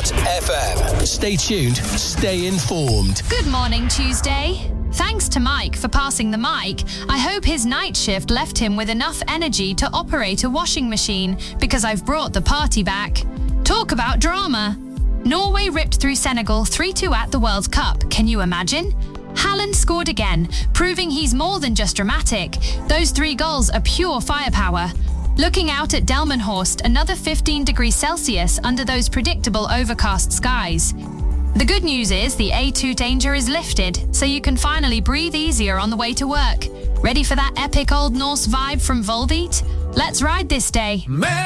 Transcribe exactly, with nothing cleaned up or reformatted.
dot f m. Stay tuned, stay informed. Good morning, Tuesday. Thanks to Mike for passing the mic. I hope his night shift left him with enough energy to operate a washing machine, because I've brought the party back. Talk about drama. Norway ripped through Senegal three two at the World Cup. Can you imagine? Haaland scored again, proving he's more than just dramatic. Those three goals are pure firepower. Looking out at Delmenhorst, another fifteen degrees Celsius under those predictable overcast skies. The good news is the A two danger is lifted, so you can finally breathe easier on the way to work. Ready for that epic Old Norse vibe from Volbeat? Let's ride this day.